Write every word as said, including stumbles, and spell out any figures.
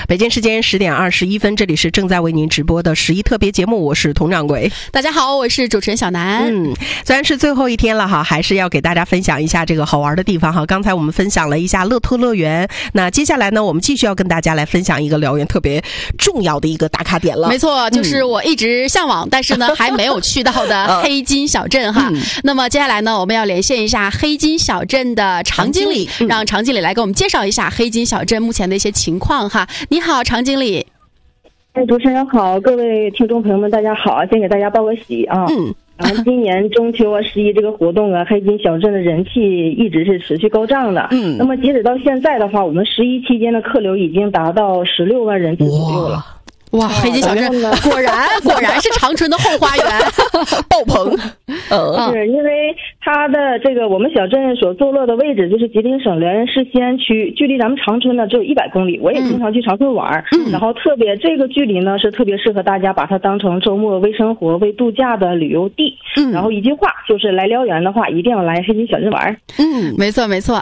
北京时间十点二十一分，这里是正在为您直播的十一特别节目，我是佟掌柜。 大家好，我是主持人小南。 嗯，虽然是最后一天了哈，还是要给大家分享一下这个好玩的地方哈。刚才我们分享了一下乐特乐园，那接下来呢，我们继续要跟大家来分享一个辽源特别重要的一个打卡点了。 没错，就是我一直向往，嗯、但是呢还没有去到的黑金小镇哈。嗯、那么接下来呢，我们要连线一下黑金小镇的常经理，嗯、让常经理来给我们介绍一下黑金小镇目前的一些情况哈。你好，常经理。 哎，主持人好，各位听众朋友们，大家好！先给大家报个喜啊！嗯，然后今年中秋啊、十一这个活动啊，黑金小镇的人气一直是持续高涨的。嗯，那么截止到现在的话，我们十一期间的客流已经达到十六万人次左右了。 哇，黑金小镇果然果然是长春的后花园， 爆棚。 嗯，是因为它的这个我们小镇所坐落的位置就是吉林省辽源市西安区，距离咱们长春呢只有一百公里。我也经常去长春玩，嗯、然后特别这个距离呢是特别适合大家把它当成周末微生活、微度假的旅游地。嗯，然后一句话就是来辽源的话，一定要来黑金小镇玩。 嗯，没错没错